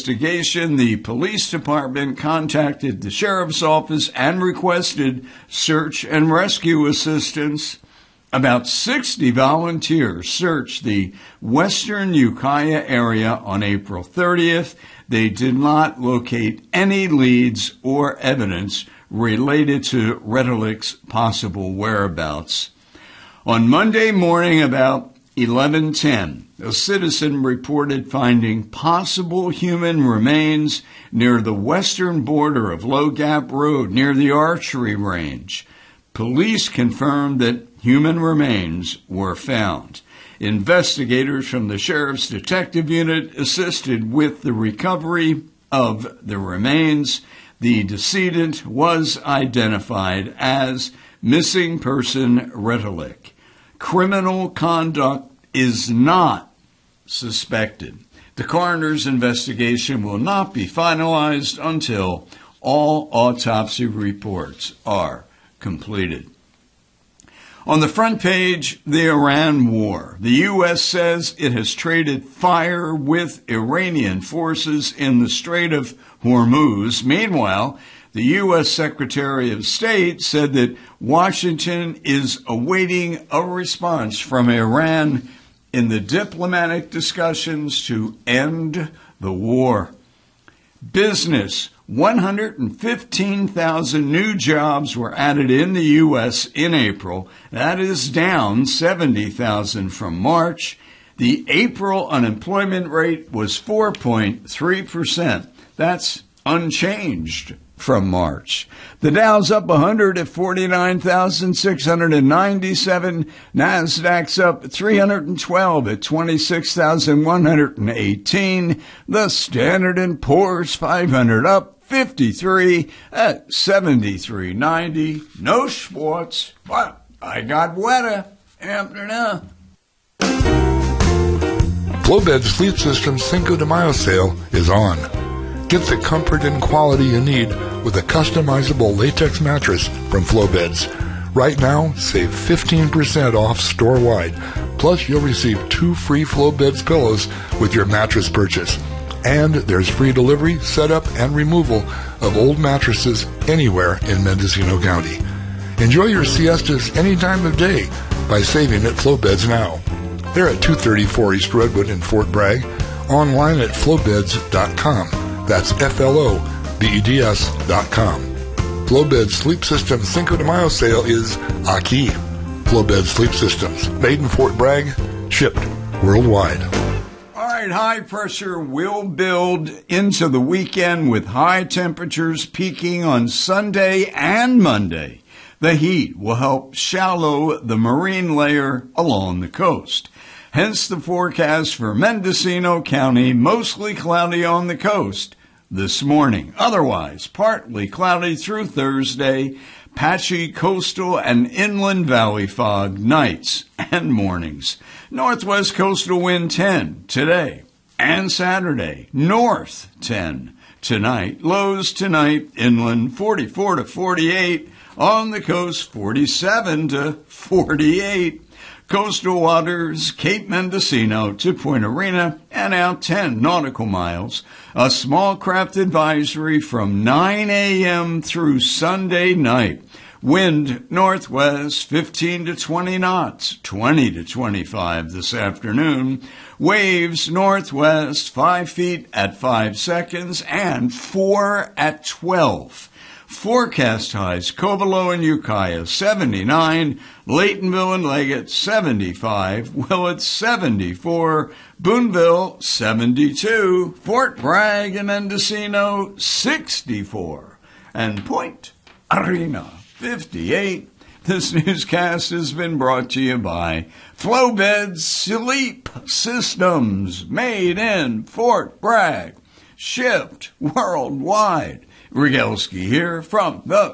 investigation, the police department contacted the sheriff's office and requested search and rescue assistance. About 60 volunteers searched the western Ukiah area on April 30th. They did not locate any leads or evidence related to Retalic's possible whereabouts. On Monday morning about 11:10, a citizen reported finding possible human remains near the western border of Low Gap Road near the archery range. Police confirmed that human remains were found. Investigators from the Sheriff's Detective Unit assisted with the recovery of the remains. The decedent was identified as missing person Retalic. Criminal conduct is not suspected. The coroner's investigation will not be finalized until all autopsy reports are completed. On the front page, the Iran war. The U.S. says it has traded fire with Iranian forces in the Strait of Hormuz. Meanwhile, the U.S. Secretary of State said that Washington is awaiting a response from Iran in the diplomatic discussions to end the war. Business. 115,000 new jobs were added in the U.S. in April. That is down 70,000 from March. The April unemployment rate was 4.3%. That's unchanged from March. The Dow's up 100 at 49,697. NASDAQ's up 312 at 26,118. The Standard & Poor's 500 up 53 at 73.90. No sports, but I got weather after that. Flowbed Sleep System Cinco de Mayo sale is on. Get the comfort and quality you need with a customizable latex mattress from Flowbeds. Right now, save 15% off store-wide. Plus, you'll receive 2 free Flowbeds pillows with your mattress purchase. And there's free delivery, setup, and removal of old mattresses anywhere in Mendocino County. Enjoy your siestas any time of day by saving at Flowbeds now. They're at 234 East Redwood in Fort Bragg. Online at flowbeds.com. That's FLOBEDS.com. Flowbed Sleep System Cinco de Mayo sale is aquí. Flowbed Sleep Systems, made in Fort Bragg, shipped worldwide. All right, high pressure will build into the weekend with high temperatures peaking on Sunday and Monday. The heat will help shallow the marine layer along the coast. Hence the forecast for Mendocino County, mostly cloudy on the coast this morning. Otherwise, partly cloudy through Thursday, patchy coastal and inland valley fog nights and mornings. Northwest coastal wind 10 today and Saturday. North 10 tonight. Lows tonight inland 44 to 48. On the coast 47 to 48. Coastal waters, Cape Mendocino to Point Arena and out 10 nautical miles. A small craft advisory from 9 a.m. through Sunday night. Wind northwest 15 to 20 knots, 20 to 25 this afternoon. Waves northwest 5 feet at 5 seconds and 4 at 12. Forecast highs, Covelo and Ukiah, 79, Laytonville and Leggett, 75, Willett, 74, Boonville, 72, Fort Bragg and Mendocino, 64, and Point Arena, 58. This newscast has been brought to you by Flowbed Sleep Systems, made in Fort Bragg, shipped worldwide. Rogalski here from the